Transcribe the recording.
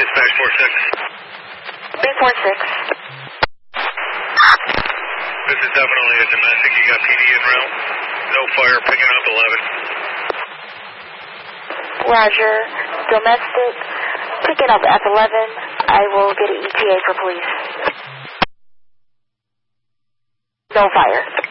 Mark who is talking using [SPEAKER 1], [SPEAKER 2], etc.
[SPEAKER 1] Dispatch 46.
[SPEAKER 2] 346.
[SPEAKER 1] This is definitely a domestic. You got PD en route. No fire, picking up 11.
[SPEAKER 2] Roger. Domestic. Picking up F11. I will get an ETA for police. No fire.